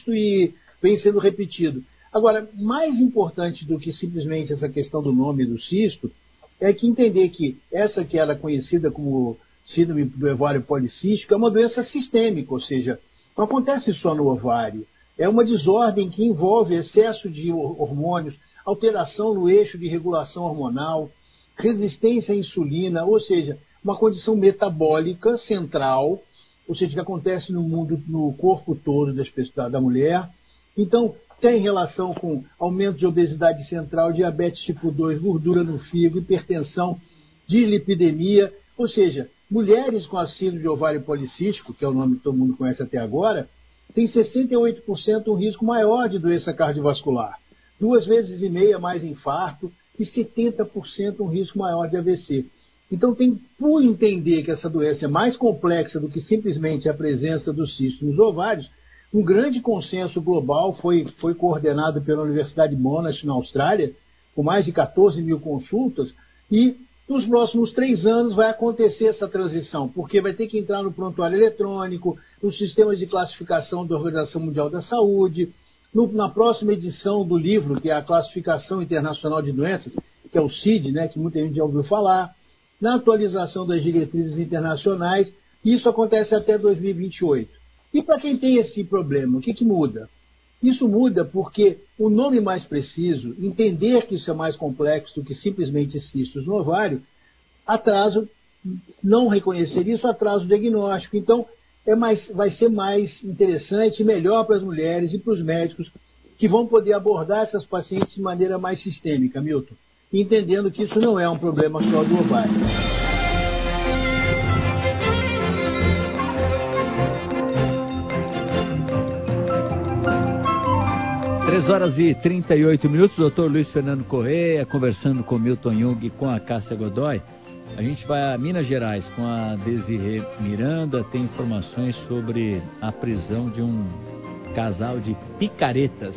visto e vem sendo repetido. Agora, mais importante do que simplesmente essa questão do nome do cisto, é que entender que essa que era conhecida como síndrome do ovário policístico é uma doença sistêmica, ou seja, não acontece só no ovário. É uma desordem que envolve excesso de hormônios, alteração no eixo de regulação hormonal, resistência à insulina, ou seja, uma condição metabólica central, ou seja, que acontece no corpo todo da mulher. Então, tem relação com aumento de obesidade central, diabetes tipo 2, gordura no fígado, hipertensão, dislipidemia, ou seja, mulheres com a síndrome de ovário policístico, que é o nome que todo mundo conhece até agora, tem 68% um risco maior de doença cardiovascular, 2,5 vezes mais infarto e 70% um risco maior de AVC. Então, por entender que essa doença é mais complexa do que simplesmente a presença do cisto nos ovários, um grande consenso global foi coordenado pela Universidade de Monash, na Austrália, com mais de 14 mil consultas, e nos próximos 3 anos vai acontecer essa transição, porque vai ter que entrar no prontuário eletrônico, no sistema de classificação da Organização Mundial da Saúde, na próxima edição do livro, que é a Classificação Internacional de Doenças, que é o CID, né, que muita gente já ouviu falar, na atualização das diretrizes internacionais, e isso acontece até 2028. E para quem tem esse problema, o que muda? Isso muda porque o nome mais preciso, entender que isso é mais complexo do que simplesmente cistos no ovário, não reconhecer isso atrasa o diagnóstico. Então, vai ser mais interessante e melhor para as mulheres e para os médicos que vão poder abordar essas pacientes de maneira mais sistêmica, Milton, entendendo que isso não é um problema só do ovário. 3h38, doutor Luiz Fernando Correia, conversando com Milton Jung e com a Cássia Godoy. A gente vai a Minas Gerais com a Desirê Miranda, tem informações sobre a prisão de um casal de picaretas.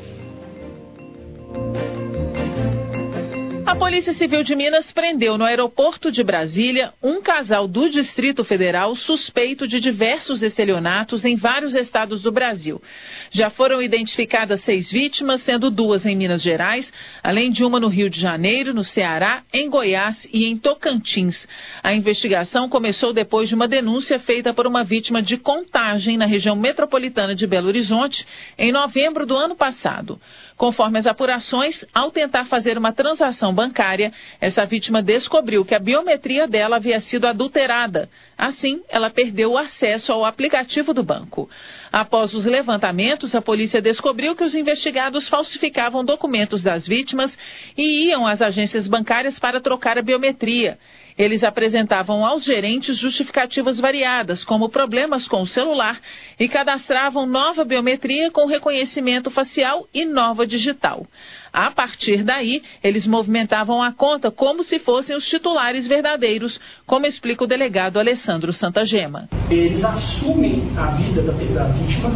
A Polícia Civil de Minas prendeu no aeroporto de Brasília um casal do Distrito Federal suspeito de diversos estelionatos em vários estados do Brasil. Já foram identificadas 6 vítimas, sendo 2 em Minas Gerais, além de uma no Rio de Janeiro, no Ceará, em Goiás e em Tocantins. A investigação começou depois de uma denúncia feita por uma vítima de Contagem, na região metropolitana de Belo Horizonte, em novembro do ano passado. Conforme as apurações, ao tentar fazer uma transação bancária, essa vítima descobriu que a biometria dela havia sido adulterada. Assim, ela perdeu o acesso ao aplicativo do banco. Após os levantamentos, a polícia descobriu que os investigados falsificavam documentos das vítimas e iam às agências bancárias para trocar a biometria. Eles apresentavam aos gerentes justificativas variadas, como problemas com o celular, e cadastravam nova biometria com reconhecimento facial e nova digital. A partir daí, eles movimentavam a conta como se fossem os titulares verdadeiros, como explica o delegado Alessandro Santagema. Eles assumem a vida da vítima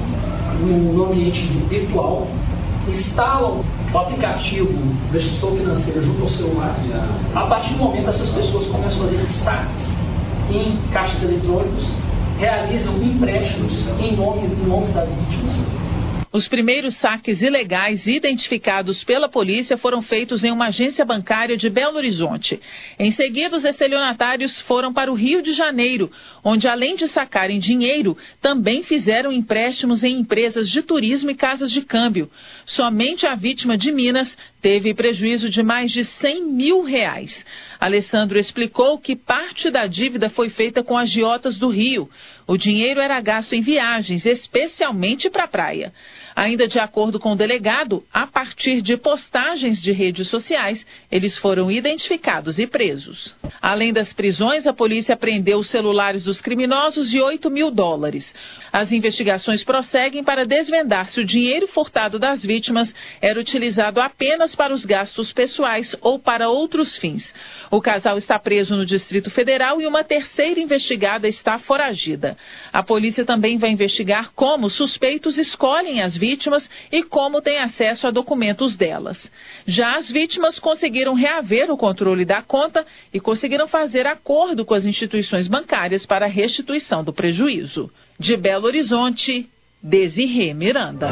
no ambiente virtual, instalam o aplicativo da instituição financeira junto ao celular. A partir do momento, essas pessoas começam a fazer saques em caixas eletrônicos, realizam empréstimos em nome das vítimas. Os primeiros saques ilegais identificados pela polícia foram feitos em uma agência bancária de Belo Horizonte. Em seguida, os estelionatários foram para o Rio de Janeiro, onde, além de sacarem dinheiro, também fizeram empréstimos em empresas de turismo e casas de câmbio. Somente a vítima de Minas teve prejuízo de mais de R$100 mil. Alessandro explicou que parte da dívida foi feita com agiotas do Rio. O dinheiro era gasto em viagens, especialmente para a praia. Ainda de acordo com o delegado, a partir de postagens de redes sociais, eles foram identificados e presos. Além das prisões, a polícia apreendeu os celulares dos criminosos e $8 mil. As investigações prosseguem para desvendar se o dinheiro furtado das vítimas era utilizado apenas para os gastos pessoais ou para outros fins. O casal está preso no Distrito Federal e uma terceira investigada está foragida. A polícia também vai investigar como os suspeitos escolhem as vítimas e como têm acesso a documentos delas. Já as vítimas conseguiram reaver o controle da conta e conseguiram fazer acordo com as instituições bancárias para a restituição do prejuízo. De Belo Horizonte, Desirê Miranda.